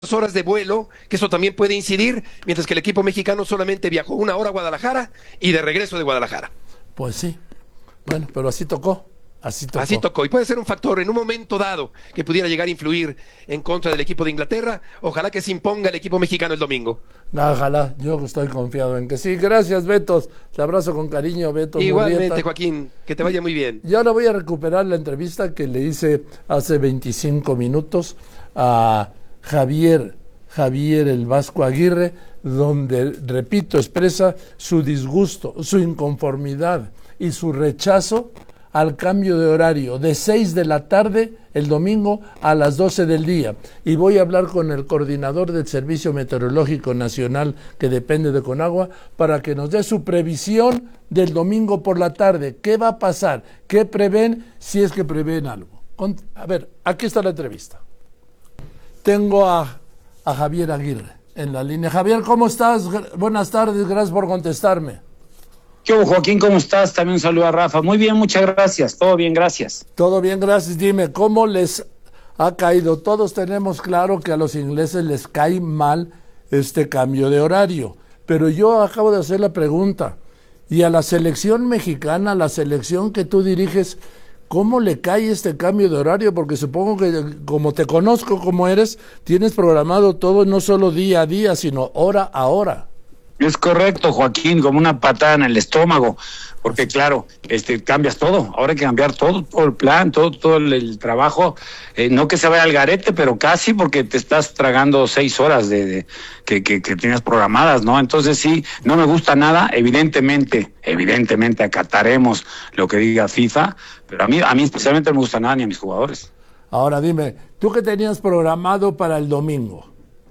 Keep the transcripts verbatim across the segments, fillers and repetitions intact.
horas de vuelo, que eso también puede incidir, mientras que el equipo mexicano solamente viajó una hora a Guadalajara y de regreso de Guadalajara. Pues sí, bueno, pero así tocó, así tocó. Así tocó, y puede ser un factor en un momento dado que pudiera llegar a influir en contra del equipo de Inglaterra. Ojalá que se imponga el equipo mexicano el domingo. No, ojalá, yo estoy confiado en que sí. Gracias, Betos, te abrazo con cariño, Beto Igualmente, Murrieta. Joaquín, que te vaya muy bien. Yo ahora voy a recuperar la entrevista que le hice hace veinticinco minutos a Javier, Javier el Vasco Aguirre, donde, repito, expresa su disgusto, su inconformidad y su rechazo al cambio de horario de seis de la tarde el domingo a las doce del día. Y voy a hablar con el coordinador del Servicio Meteorológico Nacional, que depende de Conagua, para que nos dé su previsión del domingo por la tarde. ¿Qué va a pasar? ¿Qué prevén? Si es que prevén algo. A ver, aquí está la entrevista. Tengo a, a Javier Aguirre en la línea. Javier, ¿cómo estás? Buenas tardes, gracias por contestarme. ¿Qué hubo, Joaquín? ¿Cómo estás? También un saludo a Rafa. Muy bien, muchas gracias. Todo bien, gracias. Todo bien, gracias. Dime, ¿cómo les ha caído? Todos tenemos claro que a los ingleses les cae mal este cambio de horario, pero yo acabo de hacer la pregunta, y a la selección mexicana, la selección que tú diriges, ¿cómo le cae este cambio de horario? Porque supongo que, como te conozco como eres, tienes programado todo no solo día a día, sino hora a hora. Es correcto, Joaquín, como una patada en el estómago, porque claro, este cambias todo, ahora hay que cambiar todo, todo el plan, todo, todo el, el trabajo, eh, no que se vaya al garete, pero casi, porque te estás tragando seis horas de, de que, que, que tienes programadas, ¿no? Entonces sí, no me gusta nada, evidentemente, evidentemente acataremos lo que diga FIFA, pero a mí, a mí especialmente no me gusta nada ni a mis jugadores. Ahora dime, ¿tú qué tenías programado para el domingo?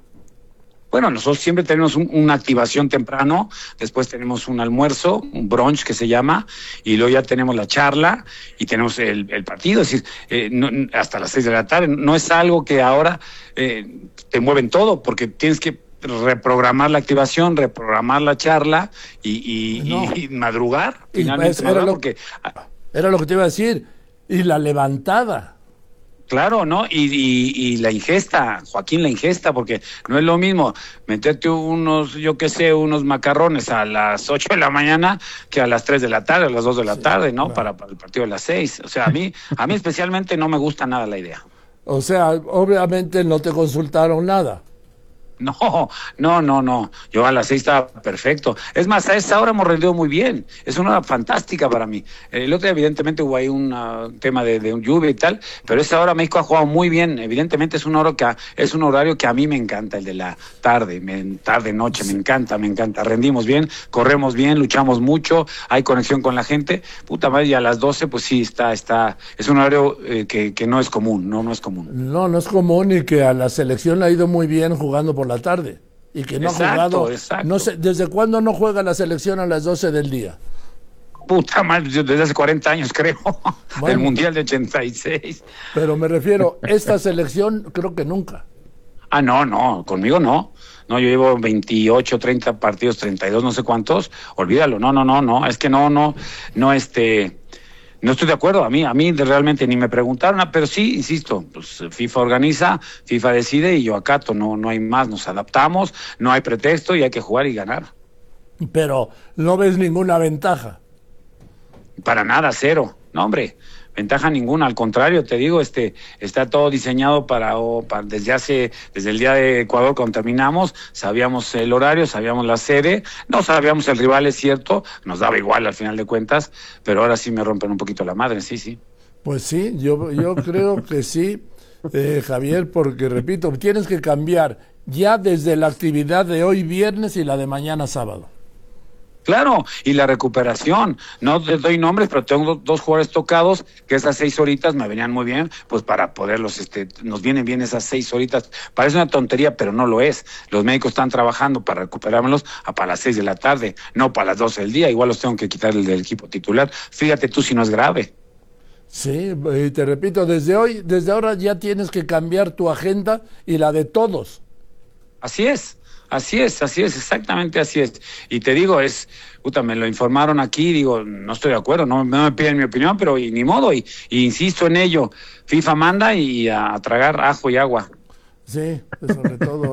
Bueno, nosotros siempre tenemos un, una activación temprano, después tenemos un almuerzo, un brunch que se llama, y luego ya tenemos la charla y tenemos el, el partido, es decir, eh, no, hasta las seis de la tarde. No es algo que ahora eh, te mueven todo, porque tienes que reprogramar la activación, reprogramar la charla y, y, no. y, y madrugar, y finalmente pues, madrugar, era, lo, porque... era lo que te iba a decir, y la levantada. Claro, ¿no? Y, y, y la ingesta, Joaquín, la ingesta, porque no es lo mismo meterte unos, yo qué sé, unos macarrones a las ocho de la mañana que a las tres de la tarde, a las dos de la sí, tarde, ¿no? Claro. Para, para el partido de las seis. O sea, a mí, a mí especialmente no me gusta nada la idea. O sea, obviamente no te consultaron nada. No, no, no, no. Yo a las seis estaba perfecto. Es más, a esa hora hemos rendido muy bien. Es una hora fantástica para mí. El otro día, evidentemente, hubo ahí un uh, tema de, de un lluvia y tal, pero esa hora México ha jugado muy bien. Evidentemente es una hora que es un horario que a mí me encanta, el de la tarde, me, tarde, noche, me encanta, me encanta. Rendimos bien, corremos bien, luchamos mucho, hay conexión con la gente. Puta madre, y a las doce, pues sí, está, está, es un horario eh, que, que no es común, no, no es común. No, no es común, y que a la selección le ha ido muy bien jugando por la tarde, y que no exacto, ha jugado, exacto. No sé, ¿desde cuándo no juega la selección a las doce del día? Puta madre, desde hace cuarenta años creo, bueno, del Mundial de ochenta y seis. Pero me refiero, esta selección creo que nunca. Ah, no, no, conmigo no. No, yo llevo veintiocho, treinta partidos, treinta y dos, no sé cuántos, olvídalo, no, no, no, no, es que no, no, no, este... No estoy de acuerdo, a mí, a mí realmente ni me preguntaron, pero sí, insisto, pues FIFA organiza, FIFA decide y yo acato, no, no hay más, nos adaptamos, no hay pretexto y hay que jugar y ganar. Pero no ves ninguna ventaja. Para nada, cero, no hombre, ventaja ninguna, al contrario, te digo, este, está todo diseñado para, oh, para desde hace, desde el día de Ecuador cuando terminamos, sabíamos el horario, sabíamos la sede, no sabíamos el rival, es cierto, nos daba igual al final de cuentas, pero ahora sí me rompen un poquito la madre, sí, sí. Pues sí, yo, yo creo que sí, eh, Javier, porque repito, tienes que cambiar ya desde la actividad de hoy viernes y la de mañana sábado. Claro, y la recuperación, no les doy nombres, pero tengo dos jugadores tocados, que esas seis horitas me venían muy bien, pues para poderlos, este, nos vienen bien esas seis horitas, parece una tontería, pero no lo es, los médicos están trabajando para recuperármelos a para las seis de la tarde, no para las doce del día, igual los tengo que quitar el del equipo titular, fíjate tú si no es grave. Sí, y te repito, desde hoy, desde ahora ya tienes que cambiar tu agenda y la de todos. Así es. Así es, así es, exactamente así es. Y te digo, es, puta, me lo informaron aquí, digo, no estoy de acuerdo, no, no me piden mi opinión, pero y, ni modo, y, y insisto en ello, FIFA manda y a, a tragar ajo y agua. Sí, sobre todo